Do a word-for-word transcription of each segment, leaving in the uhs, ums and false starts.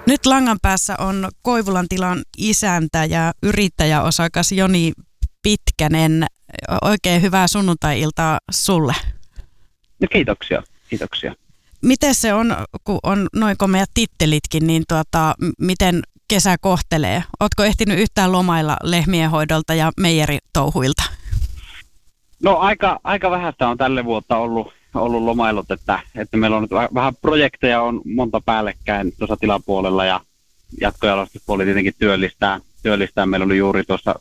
Nyt langan päässä on Koivulan tilan isäntä ja yrittäjäosakas Joni Pitkänen. Oikein hyvää sunnuntai-iltaa sulle. No kiitoksia, kiitoksia. Miten se on, kun on noin komeat tittelitkin, niin tuota, miten kesä kohtelee? Ootko ehtinyt yhtään lomailla lehmien hoidolta ja meijeritouhuilta? No aika, aika vähäistä on tälle vuotta ollut, ollut lomailut, että, että meillä on nyt vähän projekteja, on monta päällekkäin tuossa tilapuolella ja jatkojalostuspuoli tietenkin työllistää. työllistää. Meillä oli juuri tuossa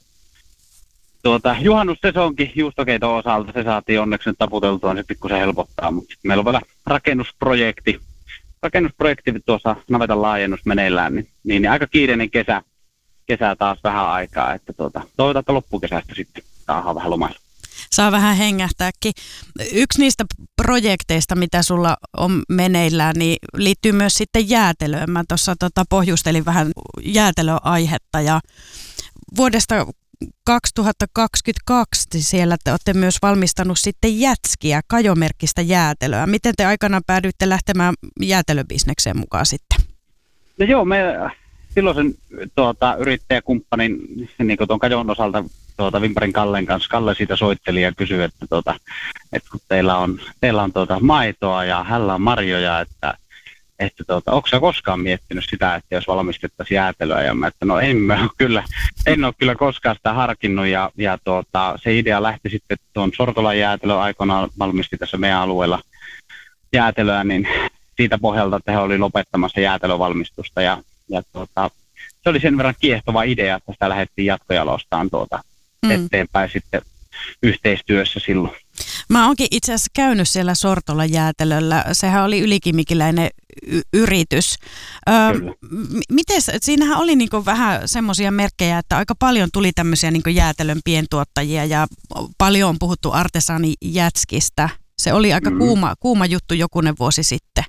tuota, juhannussesonkin juustokeiton osalta, se saatiin onneksi nyt taputeltua, niin se pikkusen helpottaa, mutta meillä on vielä rakennusprojekti, rakennusprojekti tuossa navetan laajennus meneillään, niin, niin, niin aika kiireinen kesä, kesä taas vähän aikaa, että tuota, toivotaan, että loppukesästä sitten saadaan vähän lomailla. Saa vähän hengähtääkin. Yksi niistä projekteista, mitä sulla on meneillään, niin liittyy myös sitten jäätelöön. Mä tuossa tota, pohjustelin vähän jäätelöaihetta ja vuodesta kaksituhattakaksikymmentäkaksi siellä te olette myös valmistanut sitten jätskiä, kajomerkkistä jäätelöä. Miten te aikana päädyitte lähtemään jäätelöbisnekseen mukaan sitten? No joo, me silloisen tuota, yrittäjäkumppanin niin tuon kajon osalta tuota, Vimparin Kallen kanssa, Kalle siitä soitteli ja kysyi, että, tuota, että kun teillä on, teillä on tuota, maitoa ja hänellä on marjoja, että että tuota, onko sä koskaan miettinyt sitä, että jos valmistettaisiin jäätelöä, ja mä, että no en mä ole kyllä, en ole kyllä koskaan sitä harkinnut, ja, ja tuota, se idea lähti sitten tuon Sortolan jäätelö aikoinaan valmisti tässä meidän alueella jäätelöä, niin siitä pohjalta, että he oli lopettamassa jäätelövalmistusta, ja, ja tuota, se oli sen verran kiehtova idea, että sitä lähdettiin jatkojalostamaan tuota mm. eteenpäin sitten yhteistyössä silloin. Mä oonkin itse asiassa käynyt siellä Sortolan jäätelöllä. Sehän oli ylikimikiläinen y- yritys. Öö, m- miten, siinähän oli niinku vähän semmoisia merkkejä, että aika paljon tuli tämmöisiä niinku jäätelön pientuottajia ja paljon on puhuttu artesaanijätskistä. Se oli aika mm. kuuma, kuuma juttu jokunen vuosi sitten.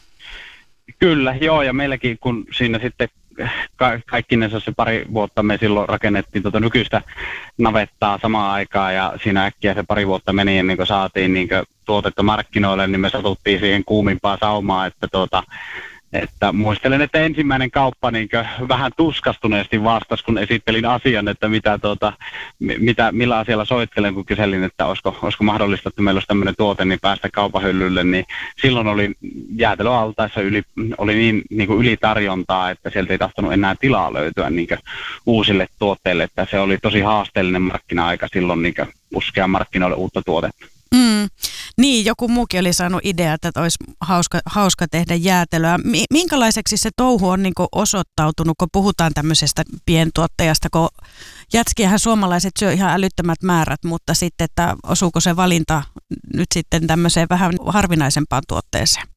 Kyllä, joo, ja meilläkin kun siinä sitten ka- kaikkinensa se pari vuotta me silloin rakennettiin tuota nykyistä navettaa samaan aikaan ja siinä äkkiä se pari vuotta meni ennen kuin saatiin niin kuin tuotetta markkinoille, niin me satuttiin siihen kuumimpaan saumaan, että tuota, että muistelen, että ensimmäinen kauppa niin vähän tuskastuneesti vastasi, kun esittelin asian, että mitä, tuota, mitä, millä asialla soittelen, kun kyselin, että olisiko, olisiko mahdollista, että meillä olisi tämmöinen tuote, niin päästä kaupahyllylle, niin silloin oli jäätelöaltaissa yli, oli niin, niin kuin ylitarjontaa, että sieltä ei tahtonut enää tilaa löytyä niin kuin uusille tuotteille, että se oli tosi haasteellinen markkina-aika silloin niin kuin puskea markkinoille uutta tuotetta. Mm. Niin, joku muukin oli saanut idea, että olisi hauska, hauska tehdä jäätelöä. Minkälaiseksi se touhu on niin kuin osoittautunut, kun puhutaan tämmöisestä pientuottajasta, kun jätskiähän suomalaiset syö ihan älyttömät määrät, mutta sitten, että osuuko se valinta nyt sitten tämmöiseen vähän harvinaisempaan tuotteeseen?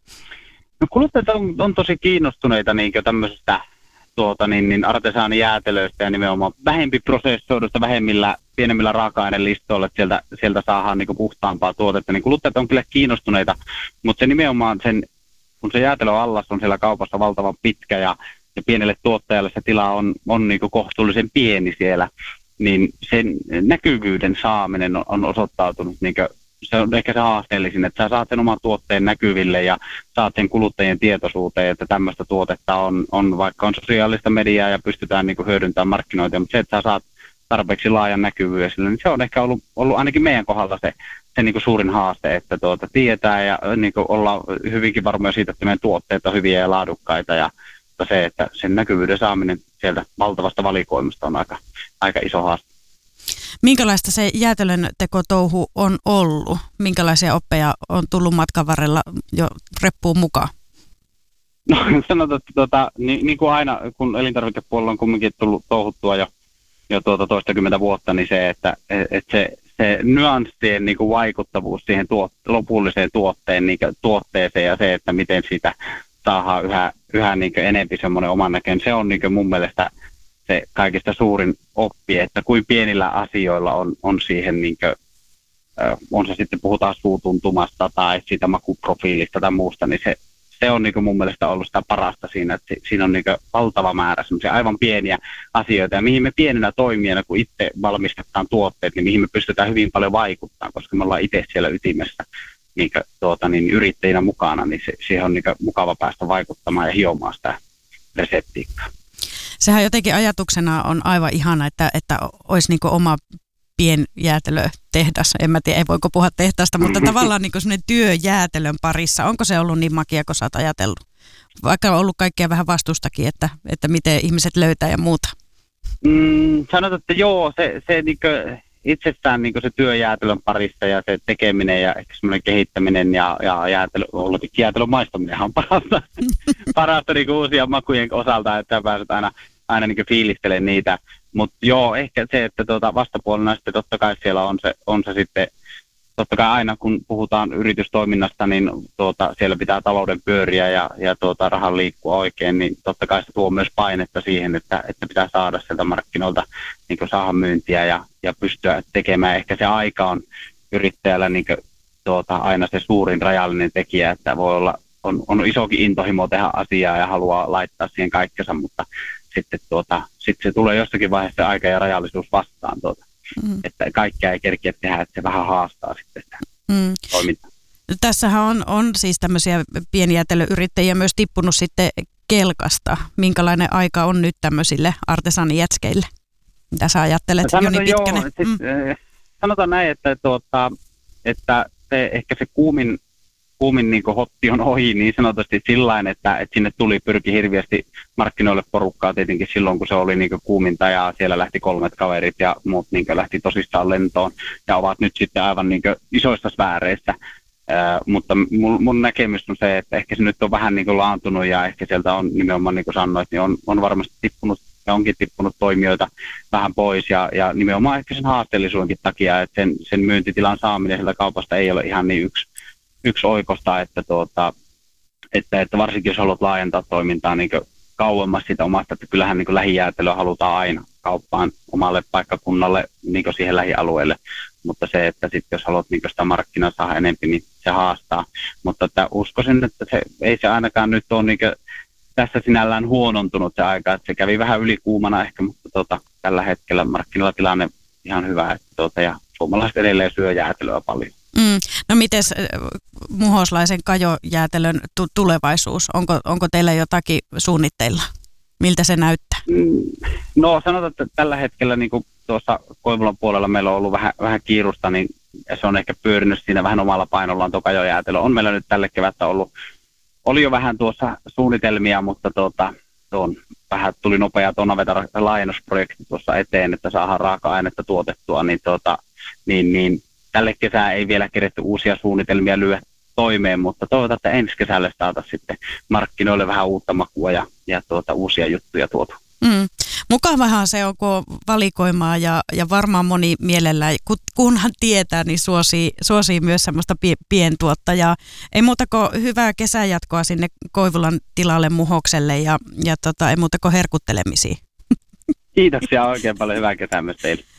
No kuluttajat on, on tosi kiinnostuneita niin tämmöisestä tuota, niin, niin artesaanijäätelöistä ja nimenomaan vähempi prosessoidusta, vähemmillä pienemmillä raaka-ainelistoilla, että sieltä, sieltä saadaan niin kuin puhtaampaa tuotetta, niin kuluttajat on kyllä kiinnostuneita, mutta se nimenomaan sen, kun se jäätelöallas on siellä kaupassa valtavan pitkä ja, ja pienelle tuottajalle se tila on, on niin kuin kohtuullisen pieni siellä, niin sen näkyvyyden saaminen on, on osoittautunut, niin kuin, se on ehkä se haasteellisin, että sä saat sen oman tuotteen näkyville ja saat sen kuluttajien tietoisuuteen, että tämmöistä tuotetta on, on vaikka on sosiaalista mediaa ja pystytään niin kuin hyödyntämään markkinoita, mutta se, että sä saat tarpeeksi laajan näkyvyyden sille, niin se on ehkä ollut, ollut ainakin meidän kohdalla se, se niin kuin suurin haaste, että tuota, tietää ja niin kuin olla hyvinkin varmoja siitä, että meidän tuotteet on hyviä ja laadukkaita ja se, että sen näkyvyyden saaminen sieltä valtavasta valikoimasta on aika, aika iso haaste. Minkälaista se jäätelön tekotouhu on ollut? Minkälaisia oppeja on tullut matkan varrella jo reppuun mukaan? No sanotaan, että tuota, niin, niin kuin aina, kun elintarvikepuolella on kumminkin tullut touhuttua jo jo tuota toistakymmentä vuotta, niin se, että, että se, se nyanssien niin kuin vaikuttavuus siihen tuot, lopulliseen tuotteen, niin kuin tuotteeseen ja se, että miten sitä saadaan yhä, yhä niin kuin enemmän semmoinen oman näkön, se on niin kuin mun mielestä se kaikista suurin oppi, että kuin pienillä asioilla on, on siihen, niin kuin, on se sitten puhutaan suutuntumasta tai siitä makuprofiilista tai muusta, niin se Se on niin kuin mun mielestä ollut sitä parasta siinä, että siinä on niin kuin valtava määrä semmoisia aivan pieniä asioita, ja mihin me pienenä toimijana, kun itse valmistetaan tuotteet, niin mihin me pystytään hyvin paljon vaikuttamaan, koska me ollaan itse siellä ytimessä niin kuin, tuota, niin yrittäjinä mukana, niin se, siihen on niin kuin mukava päästä vaikuttamaan ja hiomaan sitä reseptiikkaa. Sehän jotenkin ajatuksena on aivan ihana, että, että olisi niin kuin oma pienjäätelötehdas. En mä tiedä, ei voiko puhua tehtaasta, mutta tavallaan niin kuin sellainen työ jäätelön parissa. Onko se ollut niin makia, kun sä oot ajatellut? Vaikka on ollut kaikkea vähän vastustakin, että, että miten ihmiset löytää ja muuta. Mm, sanotaan, että joo, se, se niin kuin itsessään niin kuin se työ jäätelön parissa ja se tekeminen ja ehkä semmoinen kehittäminen ja, ja jäätelö, jäätelön maistaminen on parasta, parasta niin kuin uusien makujen osalta, että pääset aina, aina niin kuin fiilistelemään niitä. Mutta joo, ehkä se, että tuota vastapuolena sitten totta kai siellä on se, on se sitten, totta kai aina kun puhutaan yritystoiminnasta, niin tuota, siellä pitää talouden pyöriä ja, ja tuota, rahan liikkua oikein, niin totta kai se tuo myös painetta siihen, että, että pitää saada sieltä markkinoilta niin kuin saada myyntiä ja, ja pystyä tekemään. Ehkä se aika on yrittäjällä niin kuin, tuota, aina se suurin rajallinen tekijä, että voi olla, on, on isokin intohimo tehdä asiaa ja haluaa laittaa siihen kaikkensa, mutta sitten tuota, sit se tulee jossakin vaiheessa se aika ja rajallisuus vastaan tuota. Mm. Että kaikkea ei kerkeä tehdä, että se vähän haastaa sitten sitä mm. toimintaa. Tässähän on, on siis tämmöisiä pienjäätelöyrittäjiä myös tippunut sitten kelkasta. Minkälainen aika on nyt tämmöisille artesaanijätskeille? Mitä sä ajattelet, sanotaan, Joni Pitkänen? Joo, sit, mm. Sanotaan näin, että, tuota, että se, ehkä se kuumin kuumin niin kuin hotti on ohi niin sanotusti sillain, että, että sinne tuli pyrki hirveästi markkinoille porukkaa tietenkin silloin, kun se oli niin kuin kuuminta ja siellä lähti kolmet kaverit ja muut niin kuin lähti tosissaan lentoon ja ovat nyt sitten aivan niin kuin isoissa sfääreissä. Äh, mutta mun, mun näkemys on se, että ehkä se nyt on vähän niin kuin laantunut ja ehkä sieltä on nimenomaan niin kuin sanoit, niin on, on varmasti tippunut ja onkin tippunut toimijoita vähän pois ja, ja nimenomaan ehkä sen haasteellisuudenkin takia, että sen, sen myyntitilan saaminen sieltä kaupasta ei ole ihan niin yksi yksi oikosta, että, tuota, että, että varsinkin jos haluat laajentaa toimintaa niin kauemmas siitä omasta, että kyllähän niin lähijäätelöä halutaan aina kauppaan omalle paikkakunnalle niin siihen lähialueelle, mutta se, että sitten jos haluat niin sitä markkinaa saada enemmän, niin se haastaa, mutta että uskoisin, että se, ei se ainakaan nyt ole niin tässä sinällään huonontunut se aika, että se kävi vähän ylikuumana ehkä, mutta tuota, tällä hetkellä markkinoilla tilanne ihan hyvä, että tuota, ja suomalaiset edelleen syö jäätelöä paljon. Mm. No mites muhoslaisen kajojäätelön tu- tulevaisuus? Onko, onko teillä jotakin suunnitteilla? Miltä se näyttää? Mm. No sanotaan, että tällä hetkellä niin kuin tuossa Koivulan puolella meillä on ollut vähän, vähän kiirusta, niin se on ehkä pyörinyt siinä vähän omalla painollaan tuo kajojäätelö. On meillä nyt tälle kevättä ollut, oli jo vähän tuossa suunnitelmia, mutta tuota, tuon, vähän tuli nopea tuon navetan laajennusprojekti tuossa eteen, että saadaan raaka-ainetta tuotettua, niin, tuota, niin, niin tälle kesää ei vielä keretty uusia suunnitelmia lyö toimeen, mutta toivotaan, että ensi kesälle saataisiin sitten markkinoille vähän uutta makua ja, ja tuota, uusia juttuja tuotu. Mm. Mukavahan se on, kun on valikoimaa ja, ja varmaan moni mielellään, kunhan tietää, niin suosii, suosii myös semmoista pie, pientuottajaa. Ei muuta kuin hyvää kesäjatkoa sinne Koivulan tilalle Muhokselle ja, ja tota, ei muuta kuin herkuttelemisiin. Kiitoksia oikein paljon, hyvää kesää myös teille.